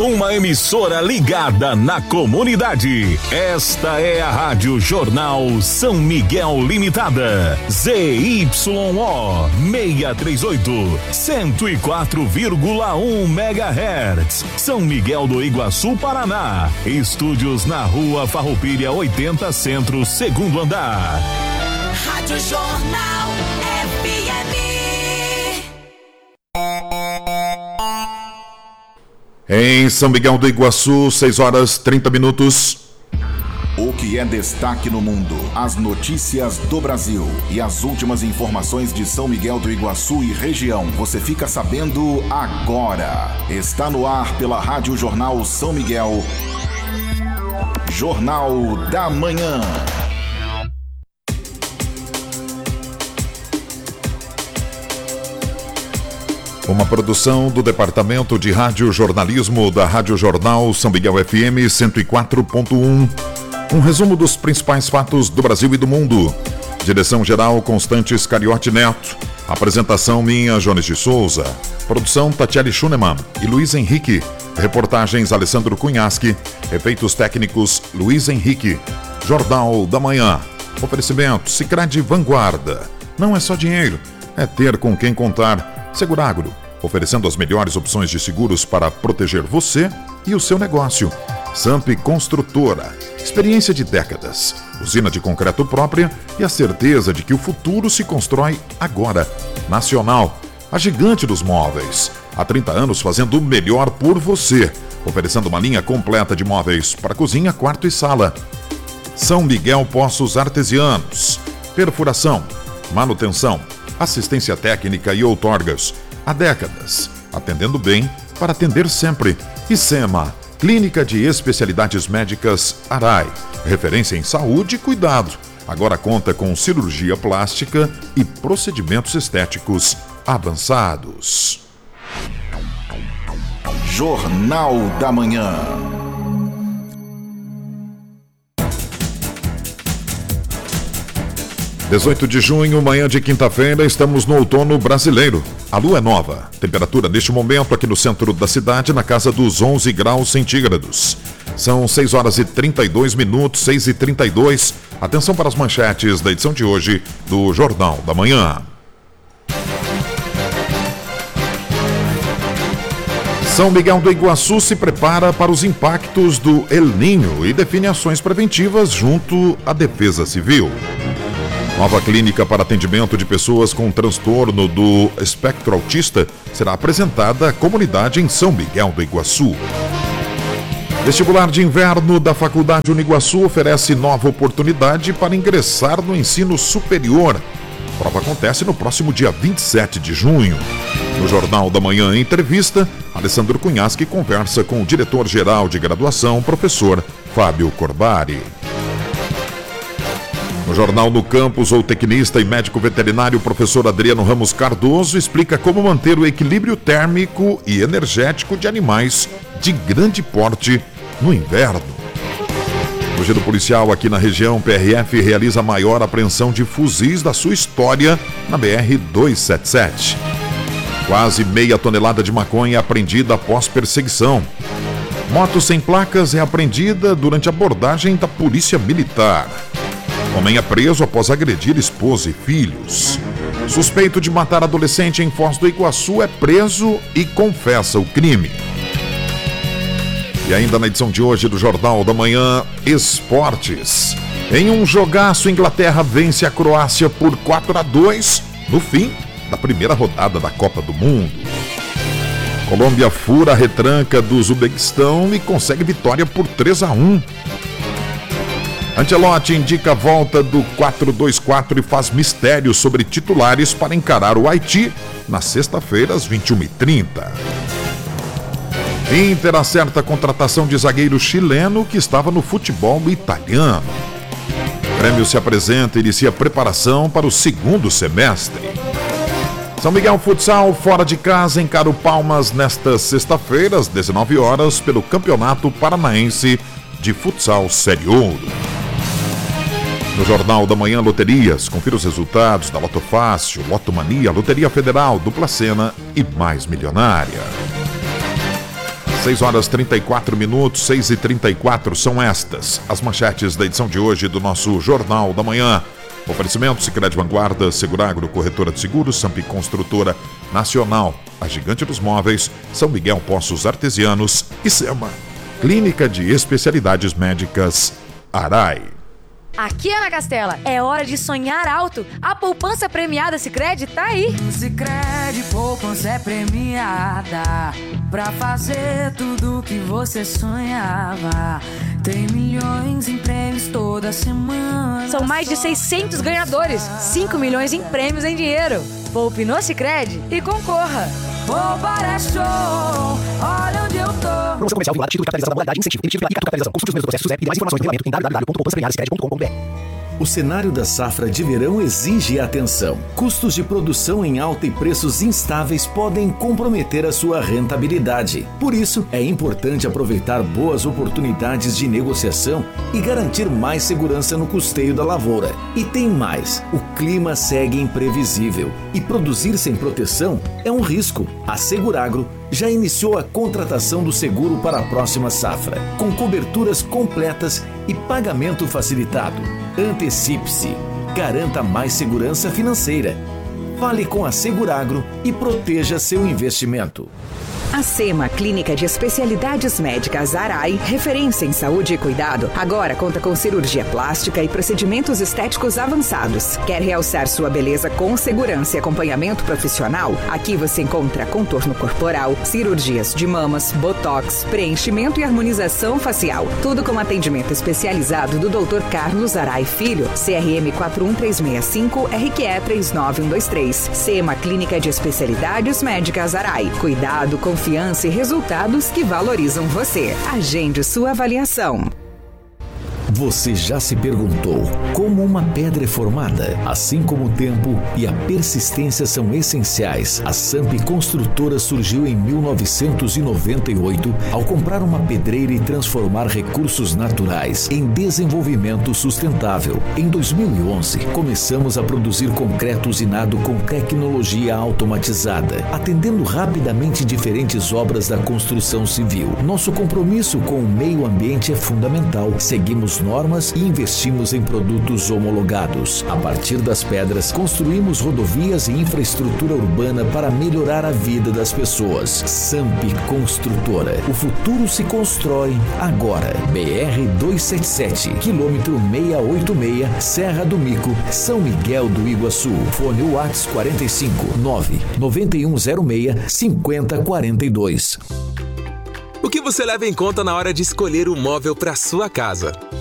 uma emissora ligada na comunidade. Esta é a Rádio Jornal São Miguel Limitada. ZYO 638, 104,1 MHz. São Miguel do Iguaçu, Paraná. Estúdios na Rua Farroupilha 80 Centro, segundo andar. Rádio Jornal FM. Em São Miguel do Iguaçu, 6h30. O que é destaque no mundo, as notícias do Brasil e as últimas informações de São Miguel do Iguaçu e região, você fica sabendo agora. Está no ar pela Rádio Jornal São Miguel, Jornal da Manhã. Uma produção do Departamento de Rádio Jornalismo da Rádio Jornal São Miguel FM 104.1. Um resumo dos principais fatos do Brasil e do mundo. Direção-geral Constantes Cariotti Neto. Apresentação minha, Jones de Souza. Produção Tatiele Schunemann e Luiz Henrique. Reportagens Alessandro Cunhaschi. Efeitos técnicos Luiz Henrique. Jornal da Manhã. Oferecimento Sicredi Vanguarda. Não é só dinheiro, é ter com quem contar. Segurágro, oferecendo as melhores opções de seguros para proteger você e o seu negócio. Samp Construtora, experiência de décadas, usina de concreto própria e a certeza de que o futuro se constrói agora. Nacional, a gigante dos móveis, há 30 anos fazendo o melhor por você, oferecendo uma linha completa de móveis para cozinha, quarto e sala. São Miguel Poços Artesianos, perfuração, manutenção, assistência técnica e outorgas. Há décadas, atendendo bem para atender sempre. ICEMA, Clínica de Especialidades Médicas Arai, referência em saúde e cuidado. Agora conta com cirurgia plástica e procedimentos estéticos avançados. Jornal da Manhã. 18 de junho, manhã de quinta-feira, estamos no outono brasileiro. A lua é nova. Temperatura neste momento aqui no centro da cidade, na casa dos 11 graus centígrados. São 6h32, 6h32. Atenção para as manchetes da edição de hoje do Jornal da Manhã. São Miguel do Iguaçu se prepara para os impactos do El Niño e define ações preventivas junto à Defesa Civil. Nova clínica para atendimento de pessoas com transtorno do espectro autista será apresentada à comunidade em São Miguel do Iguaçu. Vestibular de inverno da Faculdade Uniguaçu oferece nova oportunidade para ingressar no ensino superior. A prova acontece no próximo dia 27 de junho. No Jornal da Manhã, em entrevista, Alessandro Cunhaschi conversa com o diretor-geral de graduação, professor Fábio Corbari. No Jornal no Campus, o tecnista e médico veterinário professor Adriano Ramos Cardoso explica como manter o equilíbrio térmico e energético de animais de grande porte no inverno. No giro policial aqui na região, PRF realiza a maior apreensão de fuzis da sua história na BR-277. Quase meia tonelada de maconha é apreendida após perseguição. Moto sem placas é apreendida durante abordagem da Polícia Militar. Homem é preso após agredir esposa e filhos. Suspeito de matar adolescente em Foz do Iguaçu é preso e confessa o crime. E ainda na edição de hoje do Jornal da Manhã, esportes. Em um jogaço, Inglaterra vence a Croácia por 4-2 no fim da primeira rodada da Copa do Mundo. Colômbia fura a retranca do Uzbequistão e consegue vitória por 3-1. Ancelotti indica a volta do 4-2-4 e faz mistério sobre titulares para encarar o Haiti na sexta-feira às 21h30. Inter acerta a contratação de zagueiro chileno que estava no futebol italiano. O Grêmio se apresenta e inicia a preparação para o segundo semestre. São Miguel Futsal, fora de casa, encara o Palmas nesta sexta-feira às 19h pelo Campeonato Paranaense de Futsal Série Ouro. No Jornal da Manhã, loterias. Confira os resultados da Loto Fácil, Loto Mania, Loteria Federal, Dupla Sena e Mais Milionária. 6 horas 34 minutos, 6h34, são estas as manchetes da edição de hoje do nosso Jornal da Manhã. Oferecimento Sicredi Vanguarda, Seguragro, Corretora de Seguros, Sampi Construtora Nacional, a Gigante dos Móveis, São Miguel Poços Artesianos e SEMA, Clínica de Especialidades Médicas Arai. Aqui, Ana Castela, é hora de sonhar alto. A poupança premiada Sicredi tá aí. Sicredi, poupança é premiada pra fazer tudo o que você sonhava. Tem milhões em prêmios toda semana. São mais de 600 ganhadores, 5 milhões em prêmios em dinheiro. Poupe no Sicredi e concorra. Poupar é show, olha onde eu tô. Promoção comercial vinculada, título de capitalização da modalidade, incentivo, emitido pela capitalização. Consulte os meus processos e demais informações no regulamento em www.poupançapremiadasicredi.com.br. O cenário da safra de verão exige atenção. Custos de produção em alta e preços instáveis podem comprometer a sua rentabilidade. Por isso, é importante aproveitar boas oportunidades de negociação e garantir mais segurança no custeio da lavoura. E tem mais, o clima segue imprevisível e produzir sem proteção é um risco. A Seguragro já iniciou a contratação do seguro para a próxima safra, com coberturas completas e pagamento facilitado. Antecipe-se. Garanta mais segurança financeira. Fale com a Seguragro e proteja seu investimento. A SEMA, Clínica de Especialidades Médicas Arai, referência em saúde e cuidado, agora conta com cirurgia plástica e procedimentos estéticos avançados. Quer realçar sua beleza com segurança e acompanhamento profissional? Aqui você encontra contorno corporal, cirurgias de mamas, botox, preenchimento e harmonização facial. Tudo com atendimento especializado do Dr. Carlos Arai Filho, CRM 41365, RQE 39123. SEMA, Clínica de Especialidades Médicas Arai. Cuidado, confiança e resultados que valorizam você. Agende sua avaliação. Você já se perguntou como uma pedra é formada? Assim como o tempo e a persistência são essenciais, a Sampi Construtora surgiu em 1998 ao comprar uma pedreira e transformar recursos naturais em desenvolvimento sustentável. Em 2011, começamos a produzir concreto usinado com tecnologia automatizada, atendendo rapidamente diferentes obras da construção civil. Nosso compromisso com o meio ambiente é fundamental. Seguimos normas e investimos em produtos homologados. A partir das pedras, construímos rodovias e infraestrutura urbana para melhorar a vida das pessoas. Sampi Construtora. O futuro se constrói agora. BR-277, quilômetro 686, Serra do Mico, São Miguel do Iguaçu. Fone WhatsApp 45 99106 5042. O que você leva em conta na hora de escolher o móvel para sua casa?